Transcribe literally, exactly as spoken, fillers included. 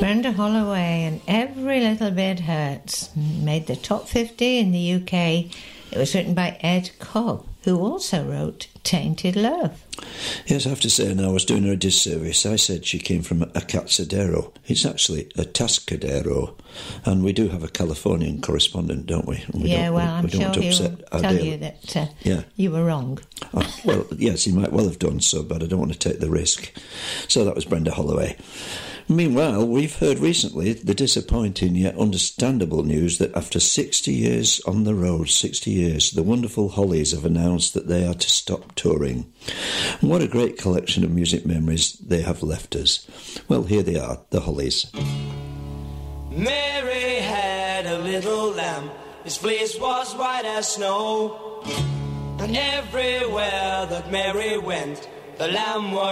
Brenda Holloway and Every Little Bit Hurts made the top fifty in the U K. It was written by Ed Cobb, who also wrote Tainted Love. Yes, I have to say, now I was doing her a disservice. I said she came from a Cazadero. It's actually a Tascadero. And we do have a Californian correspondent, don't we? we yeah, don't, well, we, I'm we sure don't he'll tell you that uh, yeah. you were wrong. Oh, well, yes, he might well have done so, but I don't want to take the risk. So that was Brenda Holloway. Meanwhile, we've heard recently the disappointing yet understandable news that after sixty years on the road, sixty years, the wonderful Hollies have announced that they are to stop touring. And what a great collection of music memories they have left us. Well, here they are, the Hollies. Mary had a little lamb, his fleece was white as snow, and everywhere that Mary went, the lamb was